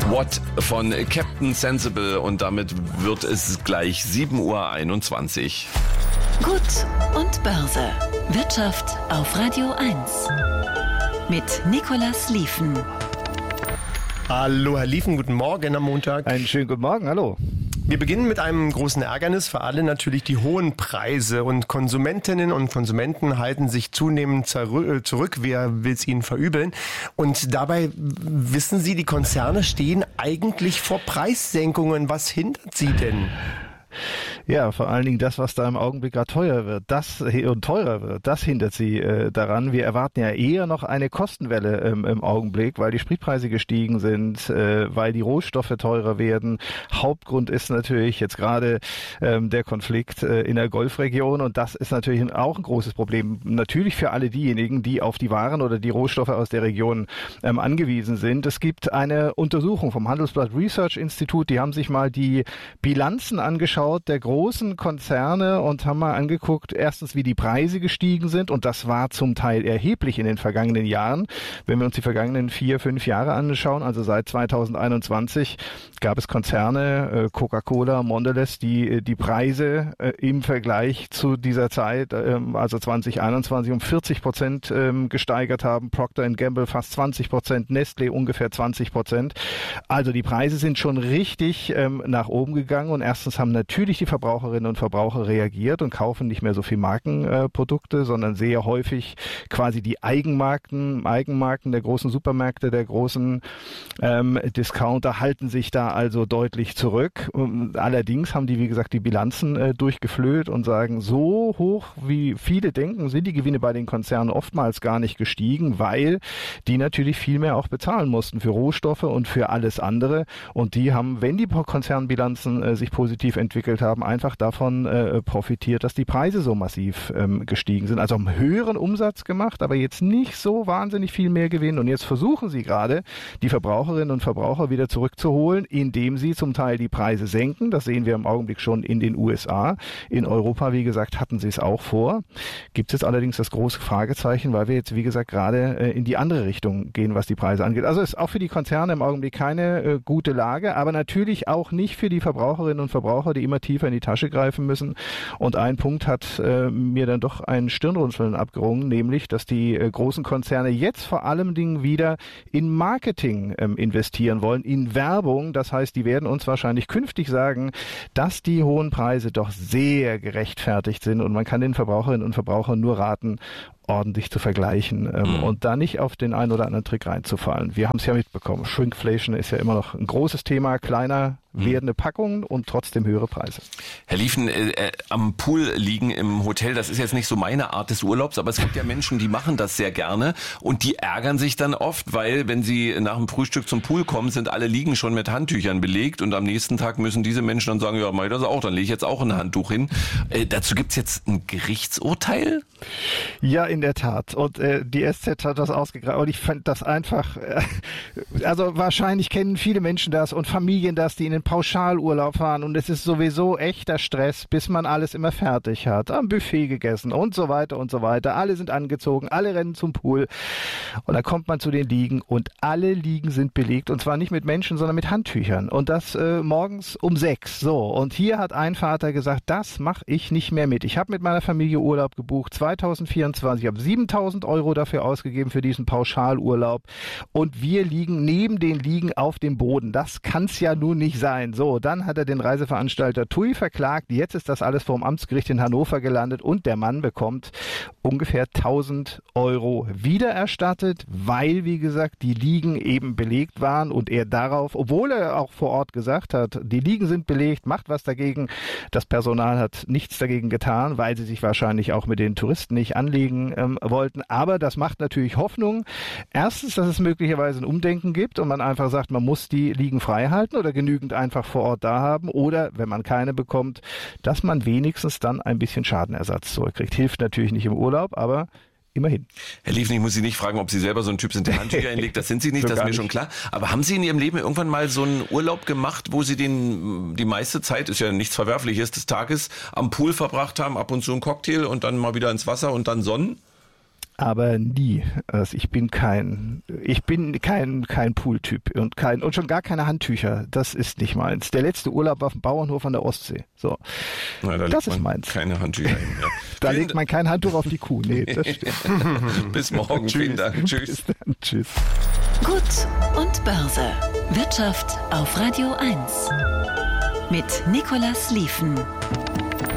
What von Captain Sensible und damit wird es gleich 7:21 Uhr. Gut und Börse. Wirtschaft auf Radio 1. Mit Nicolas Lieven. Hallo Herr Lieven, guten Morgen am Montag. Einen schönen guten Morgen, hallo. Wir beginnen mit einem großen Ärgernis für alle, natürlich die hohen Preise. Und Konsumentinnen und Konsumenten halten sich zunehmend zurück. Wer will es ihnen verübeln? Und dabei wissen Sie, die Konzerne stehen eigentlich vor Preissenkungen. Was hindert sie denn? Ja, vor allen Dingen das, was da im Augenblick gerade teurer wird, das hindert sie daran. Wir erwarten ja eher noch eine Kostenwelle im Augenblick, weil die Spritpreise gestiegen sind, weil die Rohstoffe teurer werden. Hauptgrund ist natürlich jetzt gerade der Konflikt in der Golfregion und das ist natürlich auch ein großes Problem. Natürlich für alle diejenigen, die auf die Waren oder die Rohstoffe aus der Region angewiesen sind. Es gibt eine Untersuchung vom Handelsblatt Research Institute, die haben sich mal die Bilanzen angeschaut der großen Konzerne und haben mal angeguckt, erstens, wie die Preise gestiegen sind und das war zum Teil erheblich in den vergangenen Jahren. Wenn wir uns die vergangenen 4-5 Jahre anschauen, also seit 2021, gab es Konzerne, Coca-Cola, Mondelez, die Preise im Vergleich zu dieser Zeit, also 2021, um 40% gesteigert haben. Procter & Gamble fast 20%, Nestlé ungefähr 20%. Also die Preise sind schon richtig nach oben gegangen und erstens haben natürlich die Verbraucherinnen und Verbraucher reagiert und kaufen nicht mehr so viel Markenprodukte, sondern sehr häufig quasi die Eigenmarken der großen Supermärkte, der großen Discounter halten sich da also deutlich zurück. Allerdings haben die, wie gesagt, die Bilanzen durchgeflöht und sagen, so hoch wie viele denken, sind die Gewinne bei den Konzernen oftmals gar nicht gestiegen, weil die natürlich viel mehr auch bezahlen mussten für Rohstoffe und für alles andere. Und die haben, wenn die Konzernbilanzen sich positiv entwickelt haben, einfach davon profitiert, dass die Preise so massiv gestiegen sind. Also haben höheren Umsatz gemacht, aber jetzt nicht so wahnsinnig viel mehr Gewinn. Und jetzt versuchen sie gerade, die Verbraucherinnen und Verbraucher wieder zurückzuholen, indem sie zum Teil die Preise senken. Das sehen wir im Augenblick schon in den USA. In Europa, wie gesagt, hatten sie es auch vor. Gibt es jetzt allerdings das große Fragezeichen, weil wir jetzt, wie gesagt, gerade in die andere Richtung gehen, was die Preise angeht. Also ist auch für die Konzerne im Augenblick keine gute Lage, aber natürlich auch nicht für die Verbraucherinnen und Verbraucher, die immer tiefer in die Tasche greifen müssen. Und ein Punkt hat mir dann doch ein Stirnrunzeln abgerungen, nämlich, dass die großen Konzerne jetzt vor allem Dingen wieder in Marketing investieren wollen, in Werbung. Das heißt, die werden uns wahrscheinlich künftig sagen, dass die hohen Preise doch sehr gerechtfertigt sind und man kann den Verbraucherinnen und Verbrauchern nur raten, ordentlich zu vergleichen und da nicht auf den einen oder anderen Trick reinzufallen. Wir haben es ja mitbekommen. Shrinkflation ist ja immer noch ein großes Thema, kleiner werdende Packungen und trotzdem höhere Preise. Herr Lieven, am Pool liegen im Hotel, das ist jetzt nicht so meine Art des Urlaubs, aber es gibt ja Menschen, die machen das sehr gerne und die ärgern sich dann oft, weil wenn sie nach dem Frühstück zum Pool kommen, sind alle Liegen schon mit Handtüchern belegt und am nächsten Tag müssen diese Menschen dann sagen, ja, mach ich das auch, dann lege ich jetzt auch ein Handtuch hin. Dazu gibt's jetzt ein Gerichtsurteil? Ja, in der Tat. Und die SZ hat das ausgegraben. Und ich fand das einfach, also wahrscheinlich kennen viele Menschen das und Familien das, die in den Pauschalurlaub fahren. Und es ist sowieso echter Stress, bis man alles immer fertig hat. Am Buffet gegessen und so weiter und so weiter. Alle sind angezogen, alle rennen zum Pool. Und dann kommt man zu den Liegen und alle Liegen sind belegt. Und zwar nicht mit Menschen, sondern mit Handtüchern. Und das morgens um 6. So. Und hier hat ein Vater gesagt, das mache ich nicht mehr mit. Ich habe mit meiner Familie Urlaub gebucht, 2024. Ich habe 7.000 € dafür ausgegeben für diesen Pauschalurlaub und wir liegen neben den Liegen auf dem Boden. Das kann's ja nun nicht sein. So, dann hat er den Reiseveranstalter TUI verklagt. Jetzt ist das alles vor dem Amtsgericht in Hannover gelandet und der Mann bekommt ungefähr 1.000 € wiedererstattet, weil, wie gesagt, die Liegen eben belegt waren und er darauf, obwohl er auch vor Ort gesagt hat, die Liegen sind belegt, macht was dagegen. Das Personal hat nichts dagegen getan, weil sie sich wahrscheinlich auch mit den Touristen nicht anlegen wollten. Aber das macht natürlich Hoffnung. Erstens, dass es möglicherweise ein Umdenken gibt und man einfach sagt, man muss die Liegen frei halten oder genügend einfach vor Ort da haben. Oder, wenn man keine bekommt, dass man wenigstens dann ein bisschen Schadenersatz zurückkriegt. Hilft natürlich nicht im Urlaub, aber immerhin. Herr Lieven, ich muss Sie nicht fragen, ob Sie selber so ein Typ sind, der Handtücher hinlegt. Das sind Sie nicht, das ist mir schon klar. Aber haben Sie in Ihrem Leben irgendwann mal so einen Urlaub gemacht, wo Sie die meiste Zeit, ist ja nichts Verwerfliches, des Tages am Pool verbracht haben, ab und zu einen Cocktail und dann mal wieder ins Wasser und dann Sonnen? aber nie. Also ich bin kein Pooltyp und schon gar keine Handtücher. Das ist nicht meins. Der letzte Urlaub war auf dem Bauernhof an der Ostsee. So. Na, da das ist meins. Keine Handtücher hin. Ja. Da legt man kein Handtuch auf die Kuh. Nee, das stimmt. Bis morgen. Vielen Dank. Tschüss. Bis dann. Tschüss. Gut und Börse. Wirtschaft auf Radio 1. Mit Nicolas Liefen.